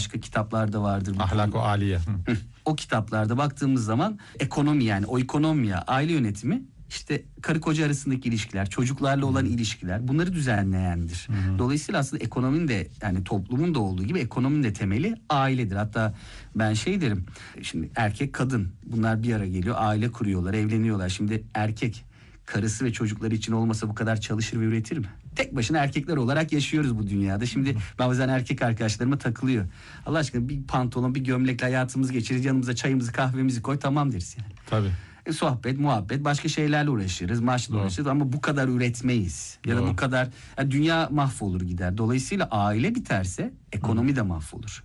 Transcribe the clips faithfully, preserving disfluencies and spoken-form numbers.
başka kitaplar da vardır. Ahlak-ı Aliye. O kitaplarda baktığımız zaman ekonomi, yani o ekonomiya, aile yönetimi, işte karı koca arasındaki ilişkiler, çocuklarla olan hmm. ilişkiler, bunları düzenleyendir. Hmm. Dolayısıyla aslında ekonominin de, yani toplumun da olduğu gibi ekonominin de temeli ailedir. Hatta ben şey derim, şimdi erkek kadın bunlar bir araya geliyor, aile kuruyorlar, evleniyorlar. Şimdi erkek karısı ve çocukları için olmasa bu kadar çalışır ve üretir mi? Tek başına erkekler olarak yaşıyoruz bu dünyada. Şimdi bazen erkek arkadaşlarıma takılıyor. Allah aşkına bir pantolon, bir gömlekle hayatımızı geçiririz, yanımıza çayımızı, kahvemizi koy, tamam deriz yani. Tabii. E, sohbet, muhabbet, başka şeylerle uğraşırız, maçla uğraşırız ama bu kadar üretmeyiz. Ya da bu kadar, yani dünya mahvolur gider. Dolayısıyla aile biterse ekonomi Hı. de mahvolur.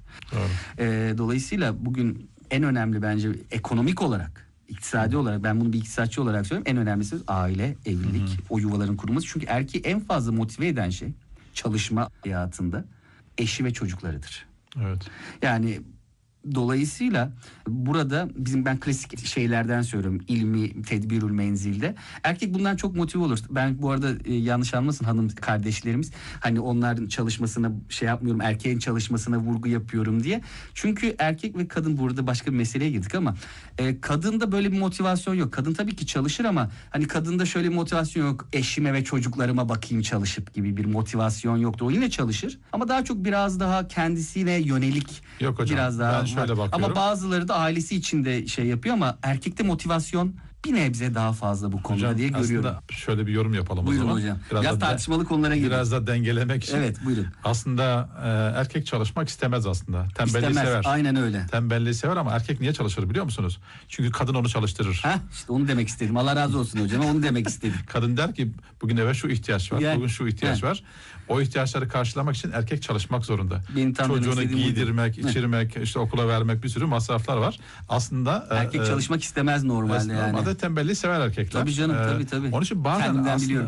E, dolayısıyla bugün en önemli bence ekonomik olarak, İktisadi olarak, ben bunu bir iktisatçı olarak söylüyorum, en önemlisi aile, evlilik, hı hı. o yuvaların kurulması. Çünkü erkeği en fazla motive eden şey çalışma hayatında eşi ve çocuklarıdır. Evet. Yani dolayısıyla burada bizim, ben klasik şeylerden söylüyorum, ilmi, tedbirül menzilde erkek bundan çok motive olur. Ben bu arada e, yanlış anlamasın hanım kardeşlerimiz, hani onların çalışmasına şey yapmıyorum, erkeğin çalışmasına vurgu yapıyorum diye. Çünkü erkek ve kadın, burada başka bir meseleye girdik ama e, kadında böyle bir motivasyon yok. Kadın tabii ki çalışır ama hani kadında şöyle bir motivasyon yok, eşime ve çocuklarıma bakayım çalışıp gibi bir motivasyon yoktu. O yine çalışır ama daha çok biraz daha kendisine yönelik, yok hocam, biraz daha şöyle bakıyorum. Ama bazıları da ailesi içinde şey yapıyor ama erkekte motivasyon bir nebze daha fazla bu konuda hocam, diye görüyorum. Aslında şöyle bir yorum yapalım buyurun o zaman. Hocam. Biraz, biraz tartışmalı konulara girelim. Biraz da dengelemek için. Evet, buyurun. Aslında e, erkek çalışmak istemez aslında. Tembelliği İstemez, sever. aynen öyle. Tembelliği sever ama erkek niye çalışır biliyor musunuz? Çünkü kadın onu çalıştırır. Heh, işte onu demek istedim. Allah razı olsun hocam. Onu demek istedim. Kadın der ki bugün eve şu ihtiyaç var, yani, bugün şu ihtiyaç yani. var. O ihtiyaçları karşılamak için erkek çalışmak zorunda. Çocuğunu giydirmek, buydu. içirmek, işte okula vermek, bir sürü masraflar var. Aslında erkek e, çalışmak istemez normalde yani. Normalde tembelliği sever erkekler. Tabii canım, ee, tabii tabii. Onun için bazen Kendimden aslında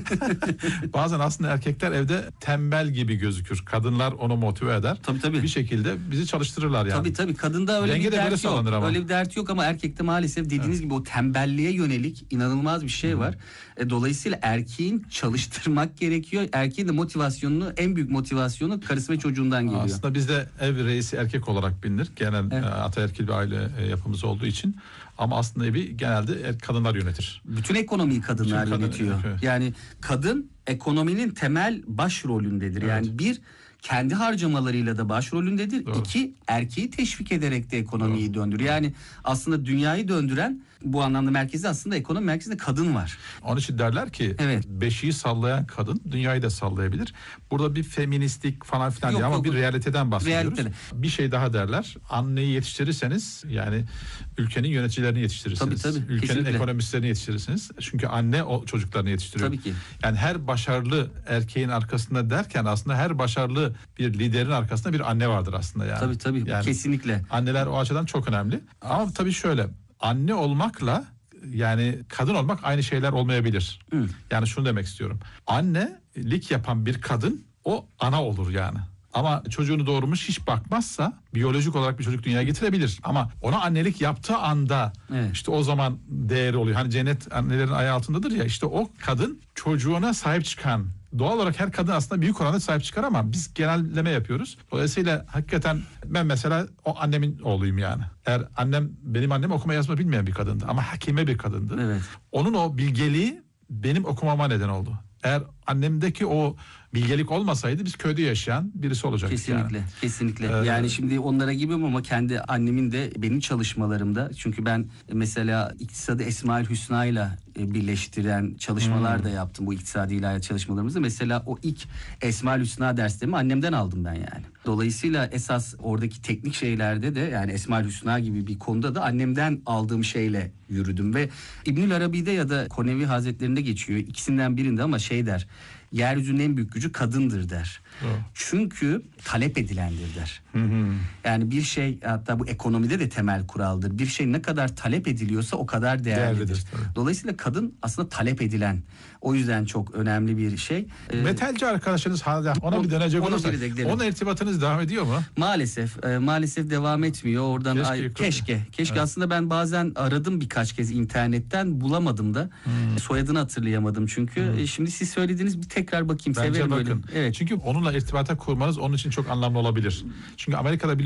bazen aslında erkekler evde tembel gibi gözükür. Kadınlar onu motive eder. Tabii tabii. Bir şekilde bizi çalıştırırlar yani. Tabii tabii. Kadında öyle Denge bir dert yok. Ama. Öyle bir dert yok ama erkekte maalesef dediğiniz evet. gibi o tembelliğe yönelik inanılmaz bir şey Hı-hı. var. E, dolayısıyla erkeğin çalıştırmak gerekiyor. Erkeğin de motivasyonunu, en büyük motivasyonu karısı ve çocuğundan geliyor. Aslında bizde ev reisi erkek olarak bilinir. Genel evet. e, ataerkil bir aile e, yapımız olduğu için. Ama aslında evi genelde kadınlar yönetir. Bütün ekonomiyi kadınlar Bütün yönetiyor. Kadın, evet. Yani kadın ekonominin temel başrolündedir. Evet. Yani bir, kendi harcamalarıyla da başrolündedir. Doğru. İki, erkeği teşvik ederek de ekonomiyi Doğru. döndürüyor. Yani aslında dünyayı döndüren, bu anlamda merkezi, aslında ekonomi merkezinde kadın var. Onun için derler ki evet. beşiği sallayan kadın dünyayı da sallayabilir. Burada bir feministlik falan filan yok, değil ama yok, bir realiteden bahsediyoruz. Realitede. Bir şey daha derler. Anneyi yetiştirirseniz yani ülkenin yöneticilerini yetiştirirsiniz. Tabii, tabii. Ülkenin Kesinlikle. ekonomistlerini yetiştirirsiniz. Çünkü anne o çocuklarını yetiştiriyor. Tabii ki. Yani her başarılı erkeğin arkasında derken aslında her başarılı bir liderin arkasında bir anne vardır aslında yani. Tabii tabii. Yani kesinlikle. Anneler o açıdan çok önemli. Ama tabii şöyle, anne olmakla yani kadın olmak aynı şeyler olmayabilir. Hı. Yani şunu demek istiyorum. Annelik yapan bir kadın o ana olur yani. Ama çocuğunu doğurmuş hiç bakmazsa biyolojik olarak bir çocuk dünyaya getirebilir. Ama ona annelik yaptığı anda evet. işte o zaman değeri oluyor. Hani cennet annelerin ayağı altındadır ya, işte o kadın çocuğuna sahip çıkan. Doğal olarak her kadın aslında büyük oranda sahip çıkar ama biz genelleme yapıyoruz. Dolayısıyla hakikaten ben mesela o annemin oğluyum yani. Eğer annem, benim annem okuma yazma bilmeyen bir kadındı ama hakime bir kadındı. Evet. Onun o bilgeliği benim okumama neden oldu. Eğer annemdeki o bilgelik olmasaydı biz köyde yaşayan birisi olacaktık. Kesinlikle, yani. kesinlikle. Ee, yani şimdi onlara gibiyim ama kendi annemin de benim çalışmalarımda, çünkü ben mesela iktisadı Esma-ül Hüsna ile birleştiren çalışmalar hmm. da yaptım bu iktisadi ilahiyat çalışmalarımızda. Mesela o ilk Esma-ül Hüsna derslerimi annemden aldım ben yani. Dolayısıyla esas oradaki teknik şeylerde de, yani Esma-ül Hüsna gibi bir konuda da annemden aldığım şeyle yürüdüm ve İbnül Arabi'de ya da Konevi Hazretlerinde geçiyor, ikisinden birinde, ama şey der, yeryüzünün en büyük gücü kadındır der. Evet. Çünkü talep edilendir der. Hı hı. Yani bir şey, hatta bu ekonomide de temel kuraldır. Bir şey ne kadar talep ediliyorsa o kadar değerlidir. değerlidir Dolayısıyla kadın aslında talep edilen. O yüzden çok önemli bir şey. Ee, Metalci arkadaşınız hala ona o, bir dönecek olursak. Onunla irtibatınız devam ediyor mu? Maalesef. E, maalesef devam etmiyor. Oradan keşke. Ay, keşke. Keşke evet. Aslında ben bazen aradım birkaç kez internetten, bulamadım da. Hmm. Soyadını hatırlayamadım çünkü. Hmm. E, şimdi siz söylediğiniz bir tekrar bakayım. Bence severim bakın. Böyle. Evet. Çünkü onunla irtibata kurmanız onun için çok anlamlı olabilir. Çünkü Amerika'da